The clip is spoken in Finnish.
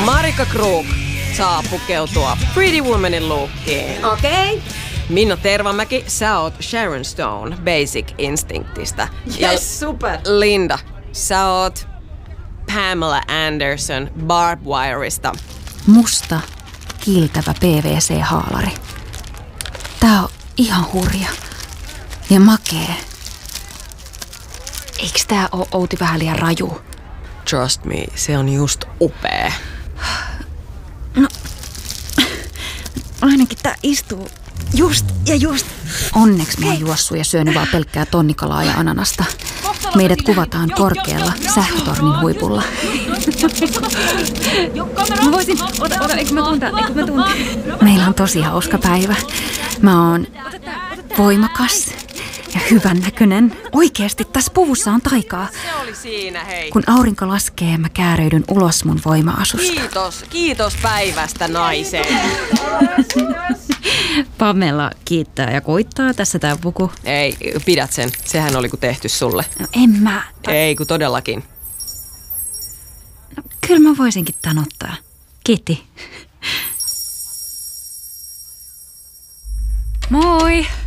Marika Krug saa pukeutua Pretty Womanin lookkiin. Okei. Minna Tervamäki, sä oot Sharon Stone Basic Instinctistä. Yes, super. Linda, sä oot Pamela Anderson Barbed Wireista. Musta, kiiltävä PVC-haalari. Tää on ihan hurja. Ja makee. Eiks tää oo Outi vähän liian raju? Trust me, se on just upea. No, ainakin tää istuu just ja just. Onneksi mä oon juossut ja syönyt vaan pelkkää tonnikalaa ja ananasta. Meidät kuvataan korkealla sähkötornin huipulla. Mä voisin, eikö mä tunta? Meillä on tosi hauska päivä. Mä oon voimakas ja hyvännäköinen. Oikeesti tässä puvussa on taikaa. Se oli siinä, hei. Kun aurinko laskee, mä kääreydyn ulos mun voima-asusta. Kiitos päivästä, naiseen. Pamela kiittää ja koittaa. Tässä tää puku. Ei, pidät sen. Sehän oli kun tehty sulle. No en mä. Ei, kun todellakin. No, kyllä mä voisinkin tän ottaa. Kiitti. Moi!